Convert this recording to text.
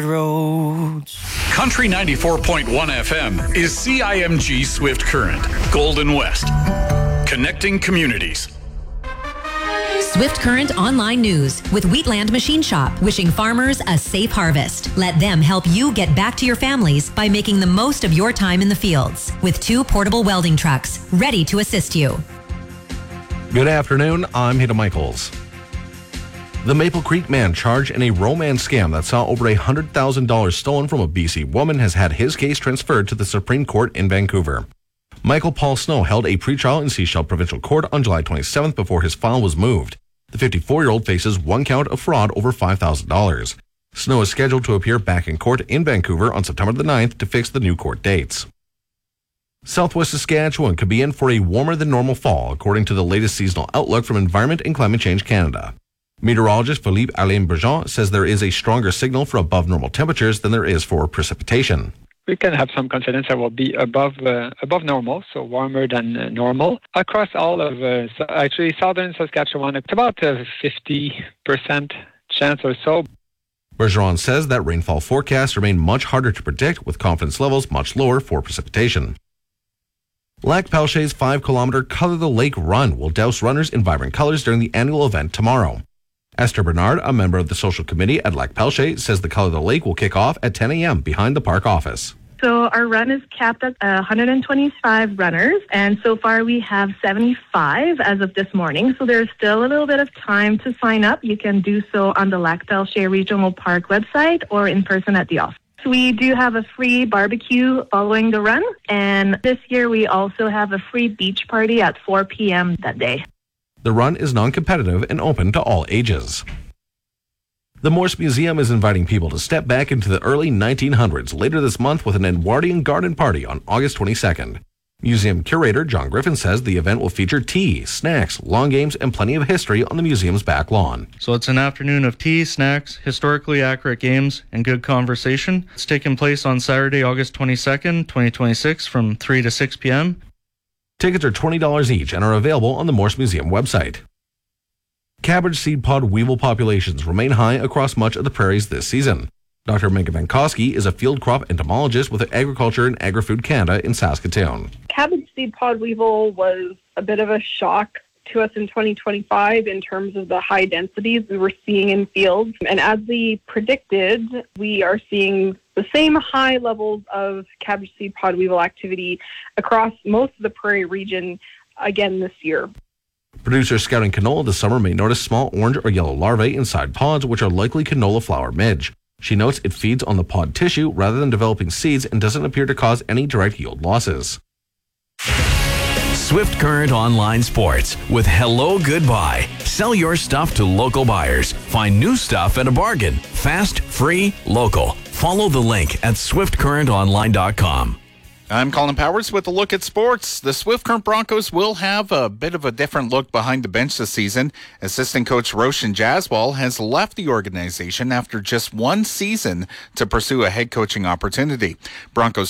roads. Country 94.1 FM is CIMG Swift Current, Golden West. Connecting communities. Swift Current Online News with Wheatland Machine Shop, wishing farmers a safe harvest. Let them help you get back to your families by making the most of your time in the fields with 2 portable welding trucks ready to assist you. Good afternoon, I'm Hita Michaels. The Maple Creek man charged in a romance scam that saw over $100,000 stolen from a BC woman has had his case transferred to the Supreme Court in Vancouver. Michael Paul Snow held a pretrial in Sechelt Provincial Court on July 27th before his file was moved. The 54-year-old faces 1 count of fraud over $5,000. Snow is scheduled to appear back in court in Vancouver on September the 9th to fix the new court dates. Southwest Saskatchewan could be in for a warmer than normal fall, according to the latest seasonal outlook from Environment and Climate Change Canada. Meteorologist Philippe Alain Bergeon says there is a stronger signal for above normal temperatures than there is for precipitation. We can have some confidence that will be above normal, so warmer than normal. Across all of, southern Saskatchewan, it's about a 50% chance or so. Bergeron says that rainfall forecasts remain much harder to predict, with confidence levels much lower for precipitation. Lac Pelché's 5-kilometer Color the Lake Run will douse runners in vibrant colors during the annual event tomorrow. Esther Bernard, a member of the social committee at Lac Pelché, says the Color the Lake will kick off at 10 a.m. behind the park office. So our run is capped at 125 runners, and so far we have 75 as of this morning. So there's still a little bit of time to sign up. You can do so on the Lac Pelché Regional Park website or in person at the office. We do have a free barbecue following the run, and this year we also have a free beach party at 4 p.m. that day. The run is non-competitive and open to all ages. The Morse Museum is inviting people to step back into the early 1900s later this month with an Edwardian garden party on August 22nd. Museum curator John Griffin says the event will feature tea, snacks, lawn games, and plenty of history on the museum's back lawn. So it's an afternoon of tea, snacks, historically accurate games, and good conversation. It's taking place on Saturday, August 22nd, 2026 from 3 to 6 p.m. Tickets are $20 each and are available on the Morse Museum website. Cabbage seed pod weevil populations remain high across much of the prairies this season. Dr. Minka Vankowski is a field crop entomologist with Agriculture and Agri-Food Canada in Saskatoon. Cabbage seed pod weevil was a bit of a shock to us in 2025 in terms of the high densities we were seeing in fields. And as we predicted, we are seeing the same high levels of cabbage seed pod weevil activity across most of the prairie region again this year. Producers scouting canola this summer may notice small orange or yellow larvae inside pods, which are likely canola flower midge. She notes it feeds on the pod tissue rather than developing seeds and doesn't appear to cause any direct yield losses. Swift Current Online Sports with Hello Goodbye. Sell your stuff to local buyers. Find new stuff at a bargain. Fast, free, local. Follow the link at swiftcurrentonline.com. I'm Colin Powers with a look at sports. The Swift Current Broncos will have a bit of a different look behind the bench this season. Assistant coach Roshan Jaswal has left the organization after just 1 season to pursue a head coaching opportunity. Broncos